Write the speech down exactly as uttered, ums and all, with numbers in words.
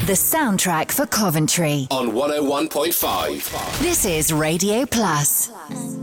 The soundtrack for Coventry. On one oh one point five. This is Radio Plus.